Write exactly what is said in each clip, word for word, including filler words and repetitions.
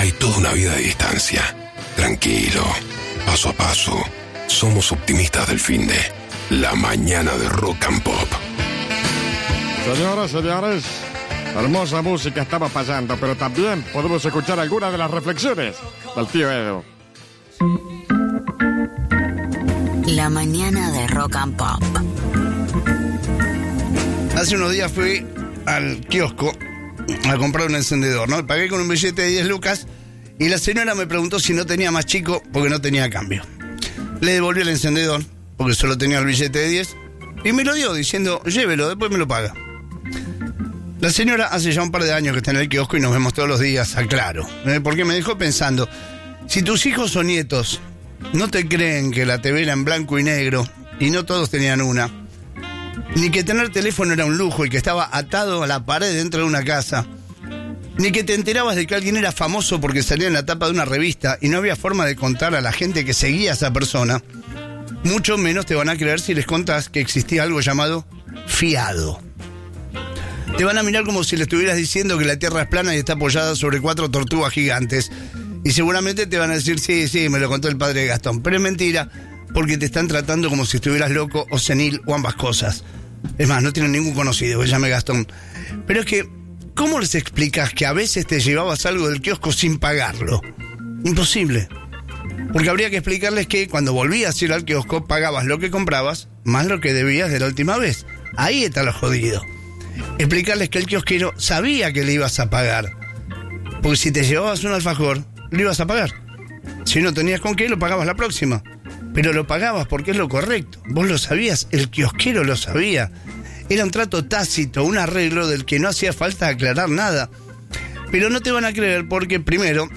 hay toda una vida de distancia. Tranquilo, paso a paso. Somos optimistas del finde. La mañana de Rock and Pop. Señoras, señores, hermosa música estaba pasando, pero también podemos escuchar algunas de las reflexiones del tío Edu. La mañana de Rock and Pop. Hace unos días fui al kiosco a comprar un encendedor, ¿no? Pagué con un billete de diez lucas y la señora me preguntó si no tenía más chico porque no tenía cambio. Le devolví el encendedor porque solo tenía el billete de diez y me lo dio diciendo, llévelo, después me lo paga. La señora hace ya un par de años que está en el kiosco y nos vemos todos los días, aclaro, ¿eh? Porque me dejó pensando, si tus hijos o nietos no te creen que la T V era en blanco y negro y no todos tenían una, ni que tener teléfono era un lujo y que estaba atado a la pared dentro de una casa, ni que te enterabas de que alguien era famoso porque salía en la tapa de una revista y no había forma de contar a la gente que seguía a esa persona, mucho menos te van a creer si les contás que existía algo llamado fiado. Te van a mirar como si le estuvieras diciendo que la Tierra es plana y está apoyada sobre cuatro tortugas gigantes. Y seguramente te van a decir, sí, sí, me lo contó el padre de Gastón. Pero es mentira, porque te están tratando como si estuvieras loco o senil o ambas cosas. Es más, no tienen ningún conocido que se llame Gastón. Pero es que, ¿cómo les explicas que a veces te llevabas algo del kiosco sin pagarlo? Imposible. Porque habría que explicarles que cuando volvías a ir al kiosco, pagabas lo que comprabas, más lo que debías de la última vez. Ahí está lo jodido. Explicarles que el kiosquero sabía que le ibas a pagar. Porque si te llevabas un alfajor, lo ibas a pagar. Si no tenías con qué, lo pagabas la próxima. Pero lo pagabas porque es lo correcto. Vos lo sabías, el kiosquero lo sabía. Era un trato tácito, un arreglo del que no hacía falta aclarar nada. Pero no te van a creer porque, primero,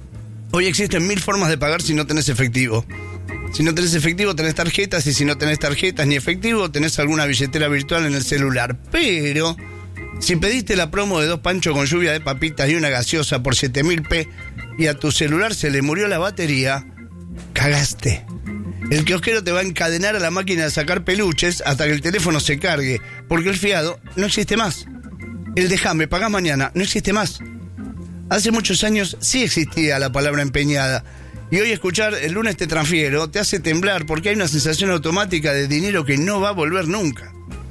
hoy existen mil formas de pagar si no tenés efectivo. Si no tenés efectivo, tenés tarjetas, y si no tenés tarjetas ni efectivo, tenés alguna billetera virtual en el celular. Pero, si pediste la promo de dos panchos con lluvia de papitas y una gaseosa por siete mil pesos y a tu celular se le murió la batería, cagaste. El kiosquero te va a encadenar a la máquina de sacar peluches hasta que el teléfono se cargue, porque el fiado no existe más. El déjame, pagás mañana, no existe más. Hace muchos años sí existía la palabra empeñada, y hoy escuchar el lunes te transfiero te hace temblar porque hay una sensación automática de dinero que no va a volver nunca.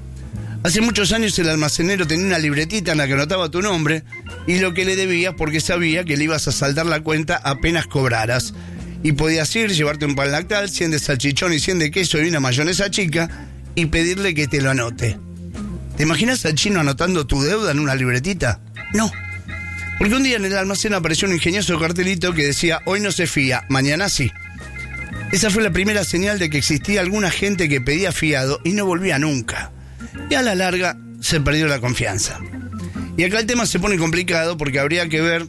Hace muchos años el almacenero tenía una libretita en la que anotaba tu nombre y lo que le debías porque sabía que le ibas a saldar la cuenta apenas cobraras. Y podías ir, llevarte un pan lactal, cien de salchichón y cien de queso y una mayonesa chica y pedirle que te lo anote. ¿Te imaginas al chino anotando tu deuda en una libretita? No. Porque un día en el almacén apareció un ingenioso cartelito que decía, hoy no se fía, mañana sí. Esa fue la primera señal de que existía alguna gente que pedía fiado y no volvía nunca. Y a la larga se perdió la confianza. Y acá el tema se pone complicado porque habría que ver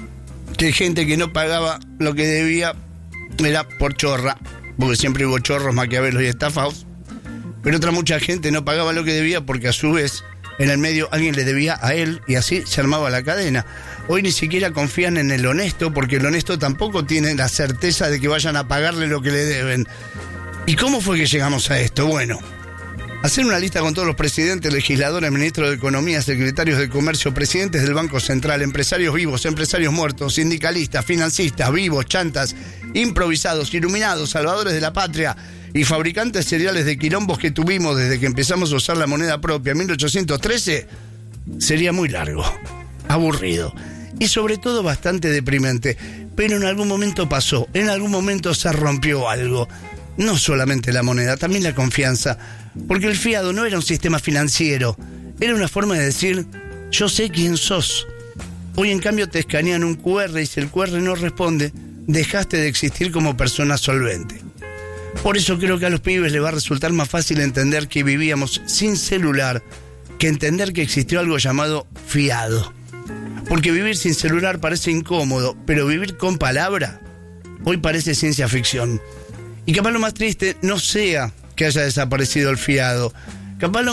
que gente que no pagaba lo que debía era por chorra, porque siempre hubo chorros, maquiavelos y estafados. Pero otra mucha gente no pagaba lo que debía porque a su vez en el medio alguien le debía a él y así se armaba la cadena. Hoy ni siquiera confían en el honesto porque el honesto tampoco tiene la certeza de que vayan a pagarle lo que le deben. ¿Y cómo fue que llegamos a esto? Bueno, hacer una lista con todos los presidentes, legisladores, ministros de Economía, secretarios de Comercio, presidentes del Banco Central, empresarios vivos, empresarios muertos, sindicalistas, financistas, vivos, chantas, improvisados, iluminados, salvadores de la patria y fabricantes seriales de quilombos que tuvimos desde que empezamos a usar la moneda propia en mil ochocientos trece, sería muy largo, aburrido y sobre todo bastante deprimente. Pero en algún momento pasó, en algún momento se rompió algo. No solamente la moneda, también la confianza. Porque el fiado no era un sistema financiero, era una forma de decir, yo sé quién sos. Hoy en cambio te escanean un cu erre y si el cu erre no responde, dejaste de existir como persona solvente. Por eso creo que a los pibes les va a resultar más fácil entender que vivíamos sin celular que entender que existió algo llamado fiado. Porque vivir sin celular parece incómodo, pero vivir con palabra hoy parece ciencia ficción. Y capaz lo más triste no sea que haya desaparecido el fiado. Capaz lo